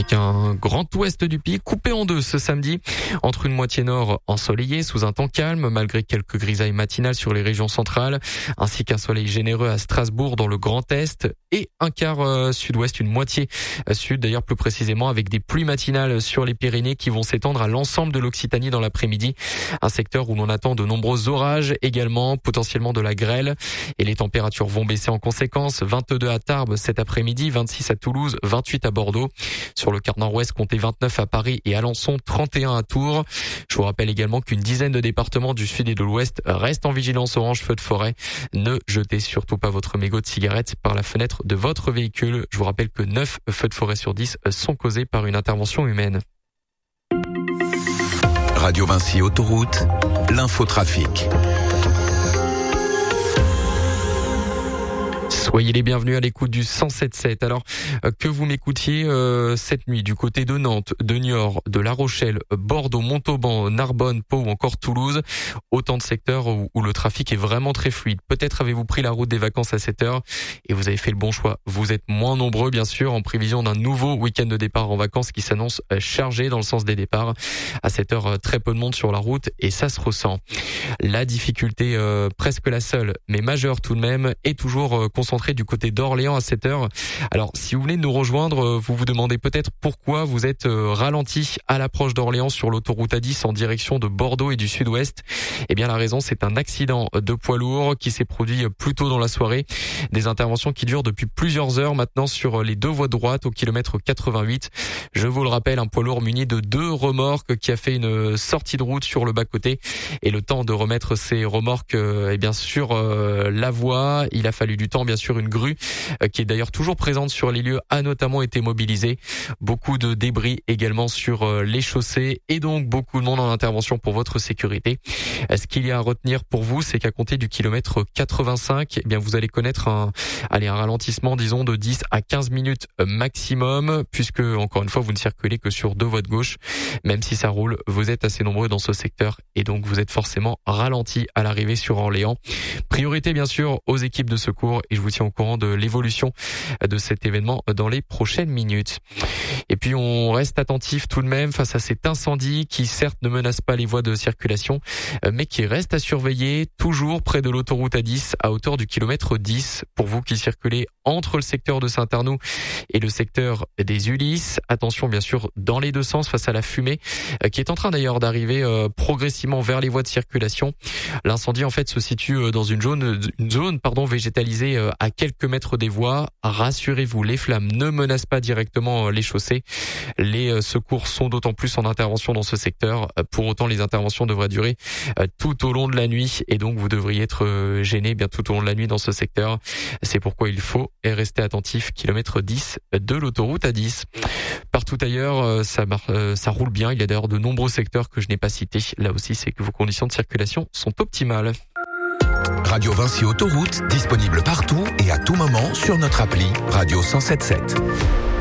avec un grand ouest du pays coupé en deux ce samedi entre une moitié nord ensoleillée sous un temps calme malgré quelques grisailles matinales sur les régions centrales ainsi qu'un soleil généreux à Strasbourg dans le Grand Est et un quart sud-ouest, une moitié sud d'ailleurs plus précisément avec des pluies matinales sur les Pyrénées qui vont s'étendre à l'ensemble de l'Occitanie dans l'après-midi. Un secteur où l'on attend de nombreux orages également, potentiellement de la grêle et les températures vont baisser en conséquence. 22 à Tarbes cet après-midi, 26 à Toulouse, 28 à Bordeaux. Sur le quart nord-ouest, comptez 29 à Paris et Alençon, 31 à Tours. Je vous rappelle également qu'une dizaine de départements du sud et de l'ouest restent en vigilance orange feu de forêt. Ne jetez surtout pas votre mégot de cigarette par la fenêtre de votre véhicule. Je vous rappelle que 9 feux de forêt sur 10 sont causés par une intervention humaine. Radio Vinci Autoroute, l'infotrafic. Soyez les bienvenus à l'écoute du 107.7. Alors que vous m'écoutiez cette nuit du côté de Nantes, de Niort, de La Rochelle, Bordeaux, Montauban, Narbonne, Pau ou encore Toulouse, autant de secteurs où le trafic est vraiment très fluide. Peut-être avez-vous pris la route des vacances à cette heure et vous avez fait le bon choix. Vous êtes moins nombreux bien sûr en prévision d'un nouveau week-end de départ en vacances qui s'annonce chargé dans le sens des départs. À cette heure, très peu de monde sur la route et ça se ressent. La difficulté presque la seule, mais majeure tout de même, est toujours concentrée du côté d'Orléans à cette heure. Alors, si vous venez de nous rejoindre, vous vous demandez peut-être pourquoi vous êtes ralenti à l'approche d'Orléans sur l'autoroute A10 en direction de Bordeaux et du sud-ouest. Eh bien, la raison, c'est un accident de poids lourd qui s'est produit plus tôt dans la soirée. Des interventions qui durent depuis plusieurs heures maintenant sur les deux voies de droite au kilomètre 88. Je vous le rappelle, un poids lourd muni de 2 remorques qui a fait une sortie de route sur le bas-côté. Et le temps de remettre ces remorques sur la voie, il a fallu du temps, bien sûr. Une grue qui est d'ailleurs toujours présente sur les lieux a notamment été mobilisée. Beaucoup de débris également sur les chaussées et donc beaucoup de monde en intervention pour votre sécurité. Ce qu'il y a à retenir pour vous, c'est qu'à compter du kilomètre 85, eh bien vous allez connaître un ralentissement disons de 10 à 15 minutes maximum puisque encore une fois vous ne circulez que sur 2 voies de gauche. Même si ça roule, vous êtes assez nombreux dans ce secteur et donc vous êtes forcément ralenti à l'arrivée sur Orléans. Priorité bien sûr aux équipes de secours et je vous tiens au courant de l'évolution de cet événement dans les prochaines minutes. Et puis on reste attentif tout de même face à cet incendie qui certes ne menace pas les voies de circulation mais qui reste à surveiller toujours près de l'autoroute A10 à hauteur du kilomètre 10 pour vous qui circulez entre le secteur de Saint-Arnoux et le secteur des Ulysses. Attention bien sûr dans les deux sens face à la fumée qui est en train d'ailleurs d'arriver progressivement vers les voies de circulation. L'incendie en fait se situe dans une zone végétalisée à quelques mètres des voies. Rassurez-vous, les flammes ne menacent pas directement les chaussées. Les secours sont d'autant plus en intervention dans ce secteur. Pour autant, les interventions devraient durer tout au long de la nuit et donc vous devriez être gêné bien tout au long de la nuit dans ce secteur. C'est pourquoi il faut rester attentif. Kilomètre 10 de l'autoroute A10. Partout ailleurs, ça roule bien. Il y a d'ailleurs de nombreux secteurs que je n'ai pas cités. Là aussi, c'est que vos conditions de circulation sont optimales. Radio Vinci Autoroute, disponible partout et à tout moment sur notre appli Radio 107.7.